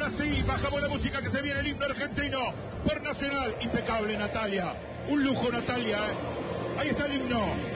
Ahora sí, bajamos la música que se viene el himno argentino por Nacional. Impecable Natalia, un lujo Natalia, Ahí está el himno.